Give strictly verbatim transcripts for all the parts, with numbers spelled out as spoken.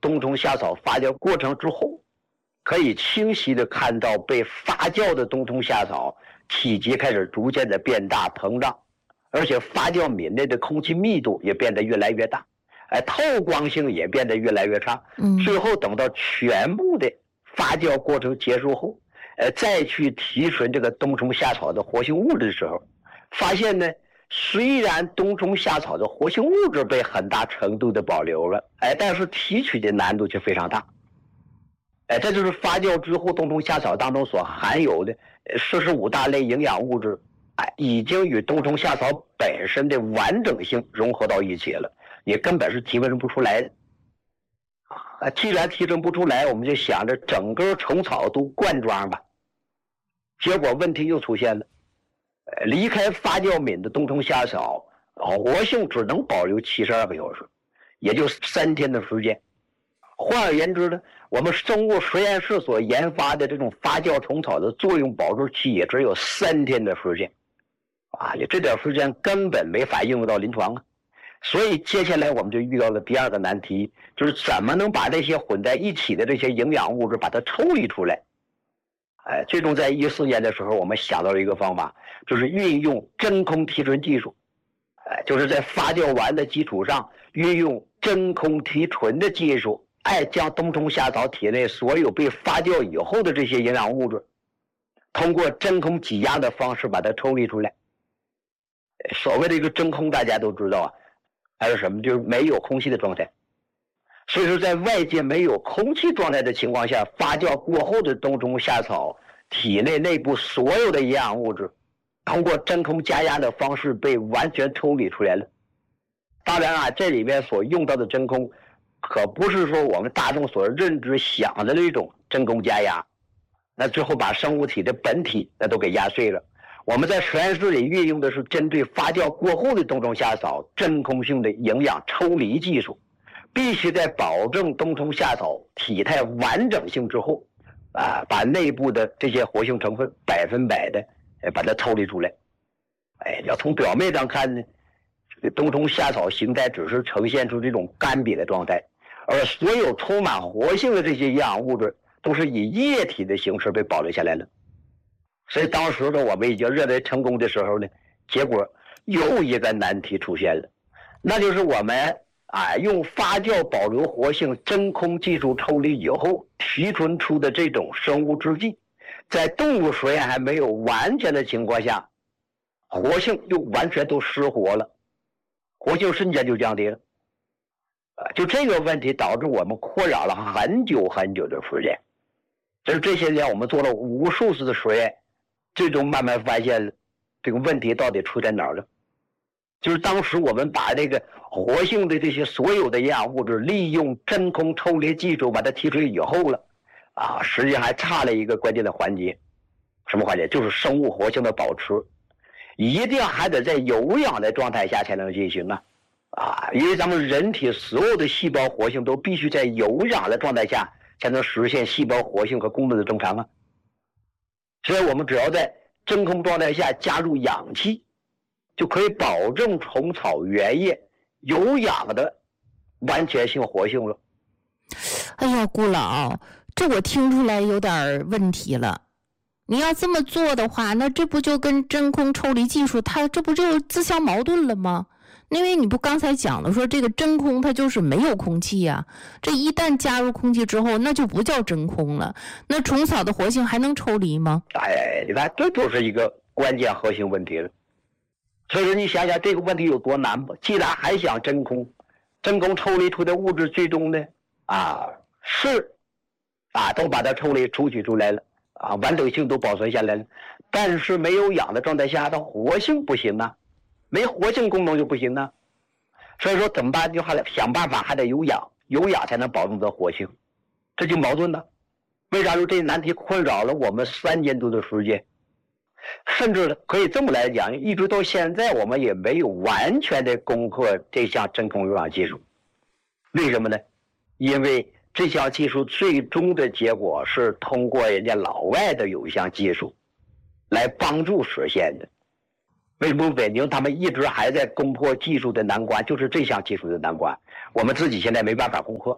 冬虫夏草发酵过程之后，可以清晰的看到被发酵的冬虫夏草体积开始逐渐的变大膨胀，而且发酵皿内的空气密度也变得越来越大，哎，透光性也变得越来越差。 嗯， 最后等到全部的发酵过程结束后，呃，再去提纯这个冬虫夏草的活性物质的时候，发现呢，虽然冬虫夏草的活性物质被很大程度的保留了，哎，但是提取的难度却非常大。哎，这就是发酵之后冬虫夏草当中所含有的四十五大类营养物质，哎，已经与冬虫夏草本身的完整性融合到一起了，也根本是提纯不出来的。啊，既然提纯不出来，我们就想着整个虫草都灌装吧。结果问题又出现了，呃，离开发酵皿的冬虫夏草活性只能保留七十二个小时，也就三天的时间。换而言之呢，我们生物实验室所研发的这种发酵虫草的作用保质期也只有三天的时间，啊，你这点时间根本没法应用到临床啊。所以接下来我们就遇到了第二个难题，就是怎么能把这些混在一起的这些营养物质把它抽离出来。哎，最终在一四年的时候，我们想到了一个方法，就是运用真空提纯技术，哎，就是在发酵完的基础上运用真空提纯的技术，哎，将冬虫夏草体内所有被发酵以后的这些营养物质，通过真空挤压的方式把它抽离出来。所谓的一个真空，大家都知道啊，还是什么？就是没有空气的状态。所以说，在外界没有空气状态的情况下，发酵过后的冬虫夏草体内内部所有的营养物质，通过真空加压的方式被完全抽离出来了。当然啊，这里面所用到的真空，可不是说我们大众所认知想的那种真空加压，那最后把生物体的本体那都给压碎了。我们在实验室里运用的是针对发酵过后的冬虫夏草真空性的营养抽离技术。必须在保证冬虫夏草体态完整性之后，啊，把内部的这些活性成分百分百的把它抽离出来。哎，要从表面上看呢，冬虫夏草形态只是呈现出这种干瘪的状态，而所有充满活性的这些营养物质都是以液体的形式被保留下来了。所以当时呢，我们已经认为成功的时候呢，结果又一个难题出现了，那就是我们啊，用发酵保留活性真空技术抽离以后提纯出的这种生物制剂，在动物实验还没有完全的情况下，活性又完全都失活了，活性瞬间就降低了。啊，就这个问题导致我们困扰了很久很久的时间。就是这些年我们做了无数次的实验，最终慢慢发现这个问题到底出在哪儿了。就是当时我们把这个活性的这些所有的营养物质利用真空抽离技术把它提纯以后了，啊，实际上还差了一个关键的环节，什么环节？就是生物活性的保持，一定还得在有氧的状态下才能进行啊，啊，因为咱们人体所有的细胞活性都必须在有氧的状态下才能实现细胞活性和功能的正常啊，所以我们只要在真空状态下加入氧气，就可以保证虫草原液有氧的完全性活性了。 哎呀，顾老，这我听出来有点问题了。你要这么做的话，那这不就跟真空抽离技术，它这不就自相矛盾了吗？因为你不刚才讲了说这个真空它就是没有空气呀、啊，这一旦加入空气之后，那就不叫真空了。那虫草的活性还能抽离吗？ 哎，你看，这就是一个关键核心问题了。所以说你想想这个问题有多难吧？既然还想真空，真空抽离出的物质最终呢，啊是啊都把它抽离抽取出来了，啊完整性都保存下来了，但是没有氧的状态下，它活性不行啊，没活性功能就不行啊。所以说怎么办？就还得想办法，还得有氧，有氧才能保证它活性，这就矛盾了。为啥说这难题困扰了我们三年多的时间？甚至可以这么来讲，一直到现在我们也没有完全的攻克这项真空有氧技术。为什么呢？因为这项技术最终的结果是通过人家老外的有一项技术来帮助实现的。为什么北京他们一直还在攻破技术的难关？就是这项技术的难关，我们自己现在没办法攻克。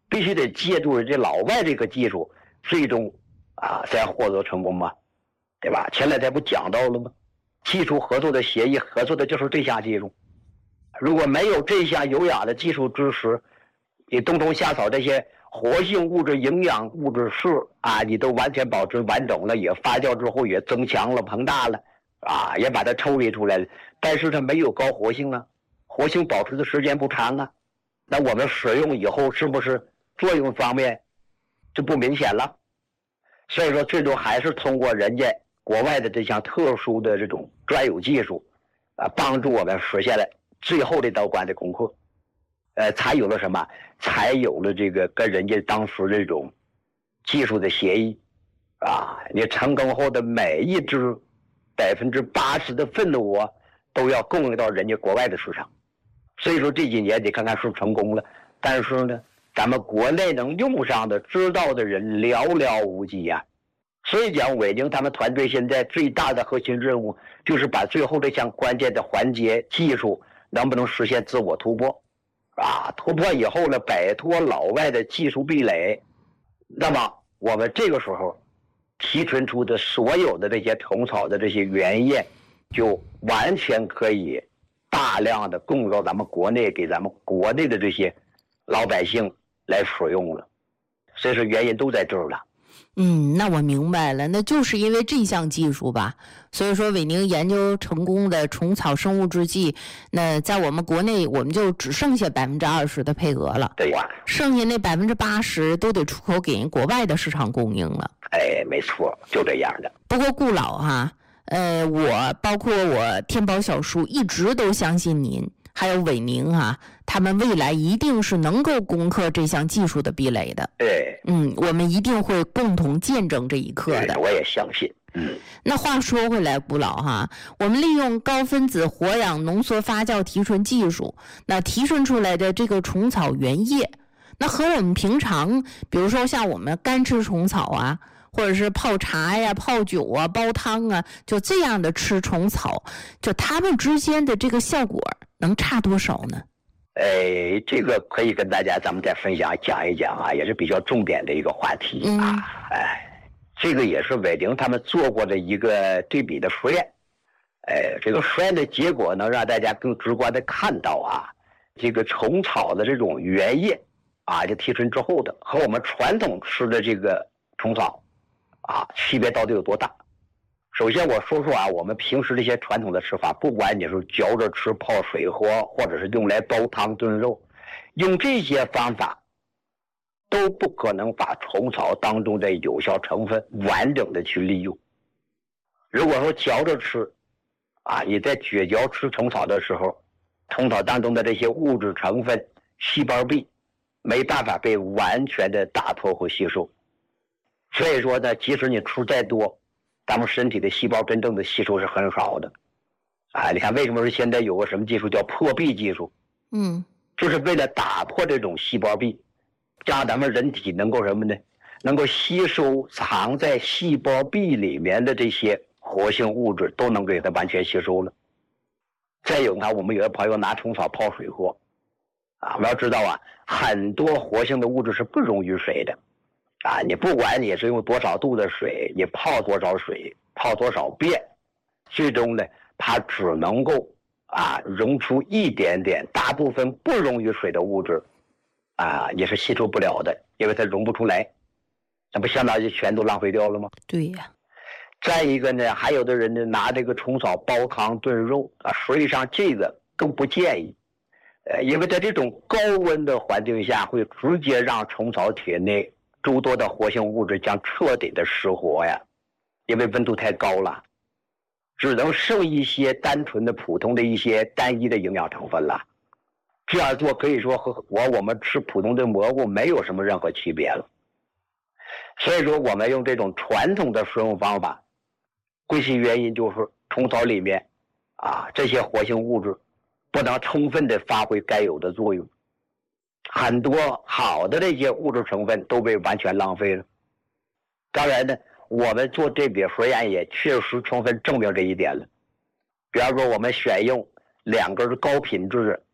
必须得借助这老外这个技术，最终啊才获得成功嘛，对吧？前两天不讲到了吗？技术合作的协议合作的就是这项技术，如果没有这项优雅的技术支持，你冬虫夏草这些活性物质、营养物质是啊，你都完全保持完整了，也发酵之后也增强了、膨大了，啊，也把它抽离出来了，但是它没有高活性啊，活性保持的时间不长啊，那我们使用以后是不是作用方面就不明显了？所以说，最终还是通过人家国外的这项特殊的这种专有技术，啊，帮助我们实现了最后这道关的功课，呃，才有了什么？才有了这个跟人家当时这种技术的协议，啊，你成功后的每一只百分之八十的份额都要供应到人家国外的市场。所以说这几年你看看是成功了，但是呢，咱们国内能用上的、知道的人寥寥无几呀、啊。所以讲，伟宁他们团队现在最大的核心任务就是把最后这项关键的环节技术能不能实现自我突破，啊，突破以后呢，摆脱老外的技术壁垒，那么我们这个时候提纯出的所有的这些虫草的这些原液，就完全可以大量的供到咱们国内，给咱们国内的这些老百姓来使用了。所以说原因都在这儿了。 嗯，那我明白了，那就是因为这项技术吧，所以说伟宁研究成功的虫草生物制剂，那在我们国内我们就只剩下百分之二十的配额了， 对呀， 剩下那百分之八十都得出口给人国外的市场供应了。 哎，没错，就这样的。 不过顾老哈，呃，我包括我天宝小叔一直都相信您，还有伟宁啊，他们未来一定是能够攻克这项技术的壁垒的。 对， 嗯，我们一定会共同见证这一刻的。 我也相信。嗯， 那话说回来，顾老哈，我们利用高分子活氧浓缩发酵提纯技术，那提纯出来的这个虫草原液，那和我们平常，比如说像我们干吃虫草啊，或者是泡茶呀、泡酒啊、煲汤啊，就这样的吃虫草，就它们之间的这个效果能差多少呢？ 哎，这个可以跟大家咱们再分享讲一讲啊，也是比较重点的一个话题啊。嗯、哎，这个也是伟宁他们做过的一个对比的实验。哎，这个实验的结果能让大家更直观的看到啊，这个虫草的这种原液啊，就提纯之后的和我们传统吃的这个虫草啊，区别到底有多大？首先我说说啊，我们平时这些传统的吃法，不管你是嚼着吃、泡水喝，或者是用来煲汤炖肉，用这些方法都不可能把虫草当中的有效成分完整的去利用。如果说嚼着吃啊，你在咀嚼吃虫草的时候，虫草当中的这些物质成分细胞壁没办法被完全的打破和吸收，所以说呢，即使你吃再多，咱们身体的细胞真正的吸收是很少的，啊，你看为什么说现在有个什么技术叫破壁技术？嗯，就是为了打破这种细胞壁，让咱们人体能够什么呢？能够吸收藏在细胞壁里面的这些活性物质，都能给它完全吸收了。再有呢，我们有的朋友拿虫草泡水喝，啊，我要知道啊，很多活性的物质是不溶于水的。啊，你不管你是用多少度的水，你泡多少水，泡多少遍，最终呢，它只能够啊溶出一点点，大部分不溶于水的物质，啊也是吸收不了的，因为它溶不出来，那不相当于全都浪费掉了吗？ 对呀。 再一个呢，还有的人呢拿这个虫草煲汤炖肉啊，实际上这个更不建议，呃，因为在这种高温的环境下，会直接让虫草体内诸多的活性物质将彻底的失活呀，因为温度太高了，只能剩一些单纯的普通的一些单一的营养成分了。这样做可以说和我我们吃普通的蘑菇没有什么任何区别了。所以说我们用这种传统的食用方法，归其原因就是虫草里面啊这些活性物质不能充分的发挥该有的作用。很多好的这些物质成分都被完全浪费了。当然呢，我们做这笔实验也确实充分证明这一点了。比方说，我们选用两根高品质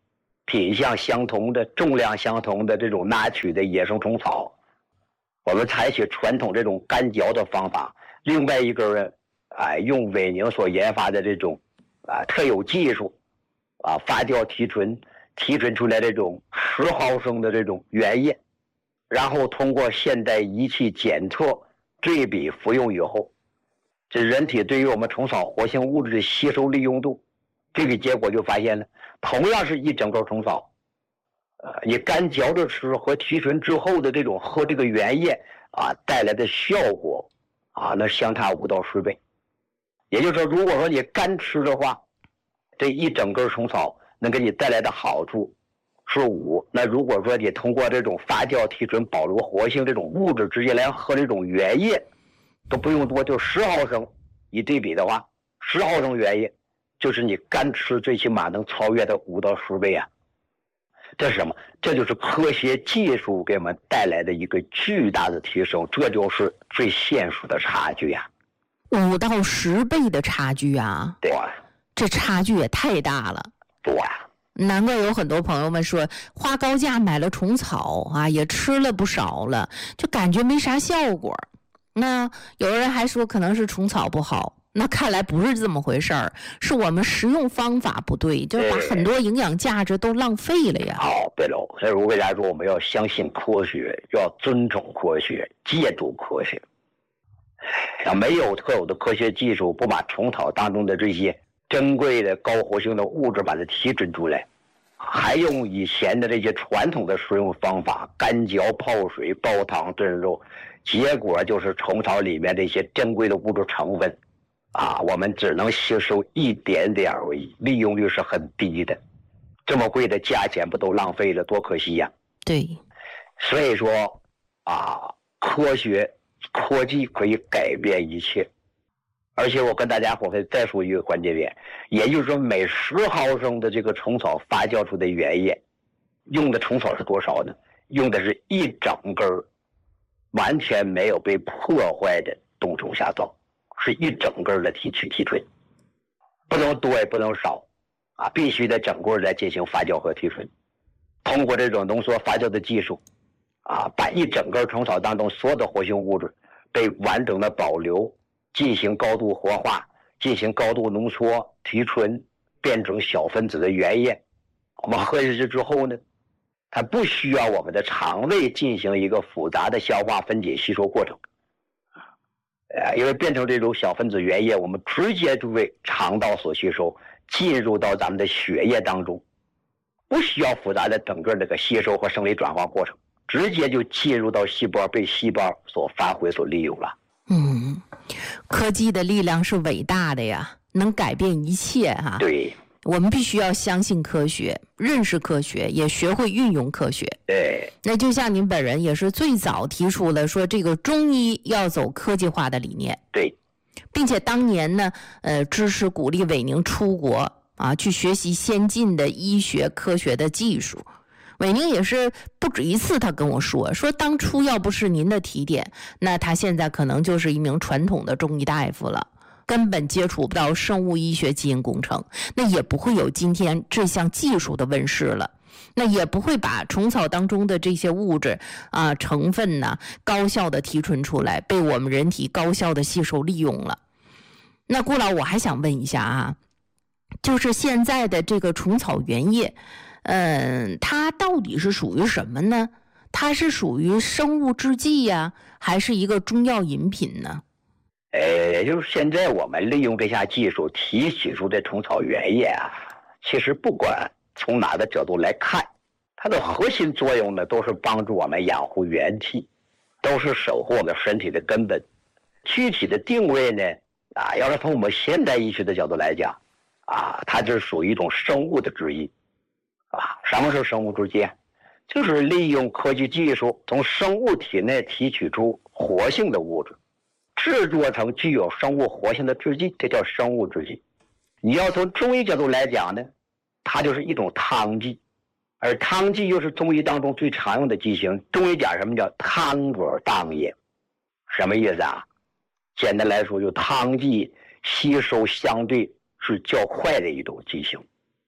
品相相同的、重量相同的这种纳取的野生虫草，我们采取传统这种干嚼的方法。另外一个人啊，用伟宁所研发的这种啊特有技术啊，发酵提纯，提纯出来这种十毫升的这种原液，然后通过现代仪器检测对比服用以后，这人体对于我们虫草活性物质的吸收利用度，这个结果就发现了，同样是一整根虫草，呃，你干嚼着吃和提纯之后的这种喝这个原液啊带来的效果啊，那相差五到十倍。也就是说，如果说你干吃的话，这一整根虫草能给你带来的好处是五，那如果说你通过这种发酵提纯保留活性这种物质直接来喝这种原液，都不用多，就十毫升，一对比的话，十毫升原液就是你干吃最起码能超越的五到十倍啊！这是什么？这就是科学技术给我们带来的一个巨大的提升，这就是最现实的差距啊！ 五到十倍的差距啊！ 对， 这差距也太大了。 对， 难怪有很多朋友们说，花高价买了虫草啊，也吃了不少了，就感觉没啥效果。那有人还说可能是虫草不好，那看来不是这么回事儿，是我们食用方法不对，就是把很多营养价值都浪费了呀。 好，对喽。所以为啥说我们要相信科学，要尊重科学，借助科学？要没有特有的科学技术，不把虫草当中的这些珍贵的高活性的物质把它提纯出来，还用以前的这些传统的食用方法，干嚼、泡水、煲汤、炖肉，结果就是虫草里面这些珍贵的物质成分啊，我们只能吸收一点点而已，利用率是很低的。这么贵的价钱不都浪费了，多可惜呀！ 对， 所以说啊，科学科技可以改变一切。而且我跟大家伙会再说一个关键点，也就是说每十毫升的这个虫草发酵出的原液，用的虫草是多少呢？用的是一整根完全没有被破坏的冬虫夏草，是一整根的提取提纯，不能多也不能少啊，必须得整个来进行发酵和提纯。通过这种浓缩发酵的技术啊，把一整根虫草当中所有的活性物质被完整的保留，进行高度活化，进行高度浓缩提纯，变成小分子的原液。我们喝下去之后呢，它不需要我们的肠胃进行一个复杂的消化分解吸收过程，呃，因为变成这种小分子原液，我们直接就为肠道所吸收，进入到咱们的血液当中，不需要复杂的整个这个吸收和生理转化过程，直接就进入到细胞，被细胞所发挥所利用了。 嗯，科技的力量是伟大的呀，能改变一切哈。 对， 我们必须要相信科学，认识科学，也学会运用科学。 对， 那就像您本人也是最早提出了说这个中医要走科技化的理念。 对， 并且当年呢，呃，支持鼓励伟宁出国啊，去学习先进的医学科学的技术。伟宁也是不止一次他跟我说说当初要不是您的提点，那他现在可能就是一名传统的中医大夫了，根本接触不到生物医学基因工程，那也不会有今天这项技术的问世了，那也不会把虫草当中的这些物质啊成分呢高效的提纯出来，被我们人体高效的吸收利用了。那顾老，我还想问一下啊，就是现在的这个虫草原液，嗯，它到底是属于什么呢？它是属于生物制剂呀、啊，还是一个中药饮品呢？ 呃，也就是现在我们利用这项技术提取出这虫草原液啊，其实不管从哪个角度来看，它的核心作用呢，都是帮助我们养护元气，都是守护我们身体的根本。具体的定位呢，啊，要是从我们现代医学的角度来讲，啊，它就是属于一种生物的制剂。啊，什么是生物制剂？就是利用科技技术从生物体内提取出活性的物质，制作成具有生物活性的制剂，这叫生物制剂。你要从中医角度来讲呢，它就是一种汤剂，而汤剂又是中医当中最常用的剂型。中医讲什么叫汤者当也，什么意思啊？简单来说，就汤剂吸收相对是较快的一种剂型。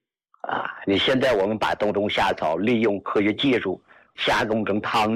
啊，你现在我们把冬虫夏草利用科学技术加工成汤。